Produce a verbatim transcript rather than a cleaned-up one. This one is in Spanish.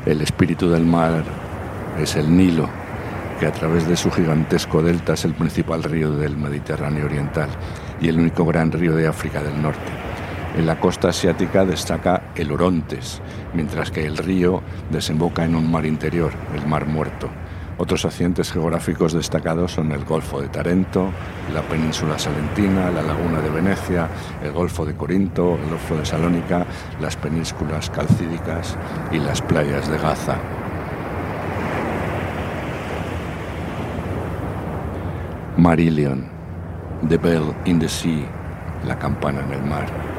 El espíritu del mar es el Nilo, que a través de su gigantesco delta es el principal río del Mediterráneo oriental y el único gran río de África del norte. En la costa asiática destaca el Orontes, mientras que el río desemboca en un mar interior, el Mar Muerto. Otros accidentes geográficos destacados son el Golfo de Tarento, la península salentina, la laguna de Venecia, el Golfo de Corinto, el Golfo de Salónica, las penínsulas calcídicas y las playas de Gaza. Marillion, The Bell in the Sea, la campana en el mar.